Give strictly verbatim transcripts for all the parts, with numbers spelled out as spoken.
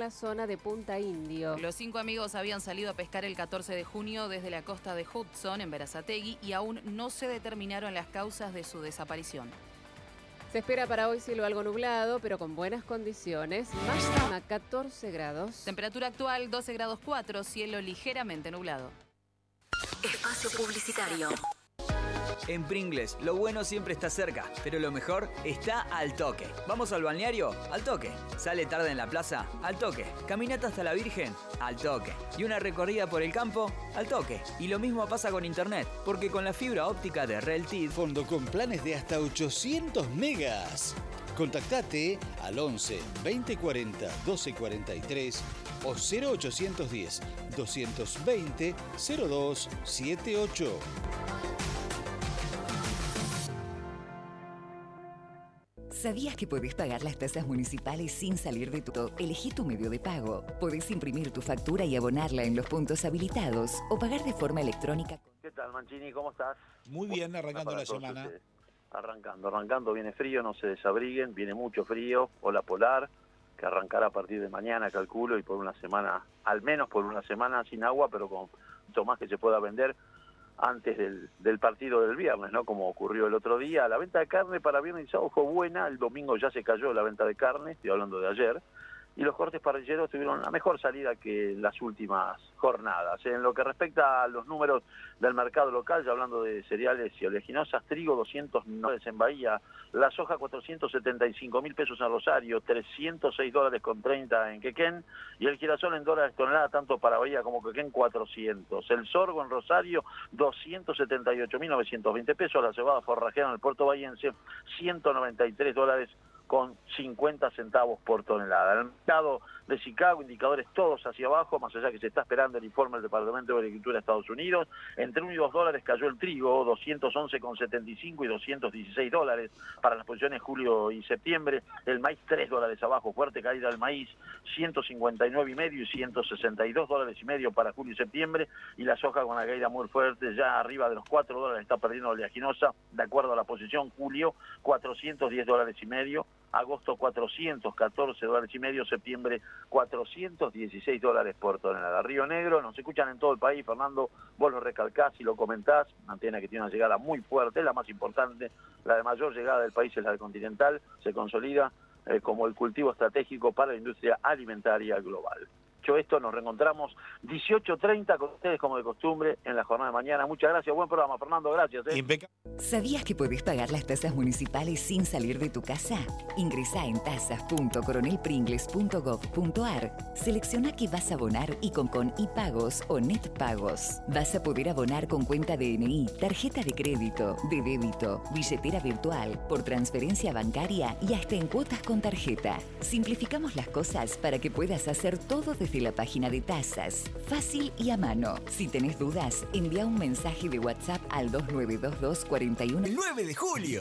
la zona de Punta Indio. Los cinco amigos habían salido a pescar el catorce de junio desde la costa de Hudson, en Berazategui, y aún no se determinaron las causas de su desaparición. Se espera para hoy cielo algo nublado, pero con buenas condiciones. Máxima catorce grados. Temperatura actual doce grados cuatro, cielo ligeramente nublado. Espacio publicitario. En Pringles, lo bueno siempre está cerca, pero lo mejor está al toque. ¿Vamos al balneario? Al toque. ¿Sale tarde en la plaza? Al toque. ¿Caminata hasta la Virgen? Al toque. ¿Y una recorrida por el campo? Al toque. Y lo mismo pasa con internet, porque con la fibra óptica de Reltid, fondo con planes de hasta ochocientos megas. Contactate al once veinte cuarenta doce cuarenta y tres o cero ochocientos diez doscientos veinte cero dos setenta y ocho. ¿Sabías que podés pagar las tasas municipales sin salir de tu? Elegí tu medio de pago. Podés imprimir tu factura y abonarla en los puntos habilitados o pagar de forma electrónica. ¿Qué tal, Mancini? ¿Cómo estás? Muy bien, arrancando la todos semana. ustedes. Arrancando, arrancando, viene frío, no se desabriguen, viene mucho frío, ola polar, que arrancará a partir de mañana, calculo, y por una semana, al menos por una semana sin agua, pero con mucho más que se pueda vender antes del, del partido del viernes, ¿no? Como ocurrió el otro día. La venta de carne para viernes y sábado fue buena, el domingo ya se cayó la venta de carne, estoy hablando de ayer, y los cortes parrilleros tuvieron la mejor salida que las últimas jornadas. En lo que respecta a los números del mercado local, ya hablando de cereales y oleaginosas, trigo doscientos nueve en Bahía, la soja cuatrocientos setenta y cinco mil pesos en Rosario, trescientos seis dólares con treinta en Quequén, y el girasol en dólares tonelada tanto para Bahía como Quequén cuatrocientos. El sorgo en Rosario doscientos setenta y ocho mil novecientos veinte pesos, la cebada forrajera en el puerto bahiense ciento noventa y tres dólares con cincuenta centavos por tonelada. El mercado de Chicago, indicadores todos hacia abajo, más allá que se está esperando el informe del Departamento de Agricultura de Estados Unidos. Entre uno y dos dólares cayó el trigo, doscientos once con setenta y cinco y doscientos dieciséis dólares para las posiciones julio y septiembre. El maíz tres dólares abajo, fuerte caída del maíz, ciento cincuenta y nueve y medio y ciento sesenta y dos dólares y medio para julio y septiembre. Y la soja con la caída muy fuerte, ya arriba de los cuatro dólares está perdiendo la oleaginosa, de acuerdo a la posición julio, cuatrocientos diez dólares y medio. Agosto cuatrocientos catorce dólares y medio, septiembre cuatrocientos dieciséis dólares por tonelada. Río Negro, nos escuchan en todo el país, Fernando, vos lo recalcás y lo comentás, una antena que tiene una llegada muy fuerte, la más importante, la de mayor llegada del país es la del Continental, se consolida eh, como el cultivo estratégico para la industria alimentaria global. Dicho esto, nos reencontramos dieciocho treinta con ustedes como de costumbre en la jornada de mañana. Muchas gracias, buen programa, Fernando, gracias. ¿eh? ¿Sabías que podés pagar las tasas municipales sin salir de tu casa? Ingresá en tasas punto coronel pringles punto gov punto ar, selecciona que vas a abonar y con con iPagos o NetPagos. Vas a poder abonar con cuenta D N I, tarjeta de crédito, de débito, billetera virtual, por transferencia bancaria y hasta en cuotas con tarjeta. Simplificamos las cosas para que puedas hacer todo desde la página de tasas, fácil y a mano. Si tenés dudas, envía un mensaje de WhatsApp al dos nueve dos dos cuarenta y uno. El nueve de julio,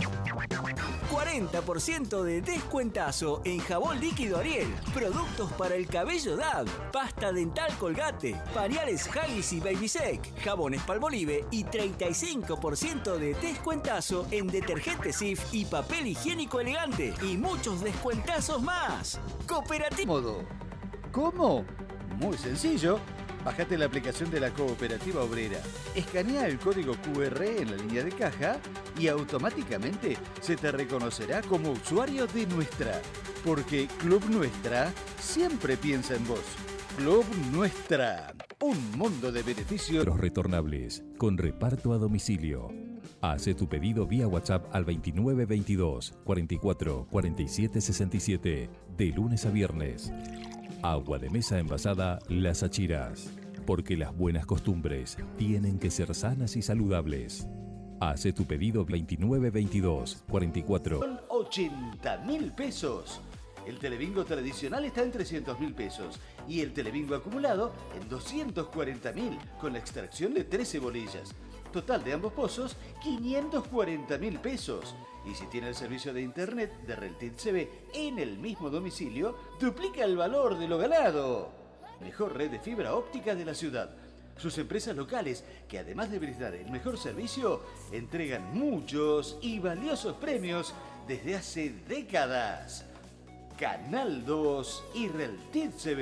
cuarenta por ciento de descuentazo en jabón líquido Ariel, productos para el cabello D A D, pasta dental Colgate, pañales Huggies y Babysec, jabones Palmolive y treinta y cinco por ciento de descuentazo en detergente Cif y papel higiénico elegante y muchos descuentazos más. Cooperativo. Modo. ¿Cómo? Muy sencillo. Bájate la aplicación de la Cooperativa Obrera, escanea el código Q R en la línea de caja y automáticamente se te reconocerá como usuario de Nuestra. Porque Club Nuestra siempre piensa en vos. Club Nuestra, un mundo de beneficios. Los retornables, con reparto a domicilio. Hace tu pedido vía WhatsApp al veintinueve veintidós cuarenta y cuatro cuarenta y siete sesenta y siete, de lunes a viernes. Agua de mesa envasada Las Achiras, porque las buenas costumbres tienen que ser sanas y saludables. Hace tu pedido veintinueve veintidós cuarenta y cuatro. Son ochenta mil pesos. El telebingo tradicional está en trescientos mil pesos y el telebingo acumulado en doscientos cuarenta mil con la extracción de trece bolillas. Total de ambos pozos, quinientos cuarenta mil pesos. Y si tiene el servicio de internet de Reltid C B en el mismo domicilio, duplica el valor de lo ganado. Mejor red de fibra óptica de la ciudad. Sus empresas locales, que además de brindar el mejor servicio, entregan muchos y valiosos premios desde hace décadas. Canal dos y Reltid C B.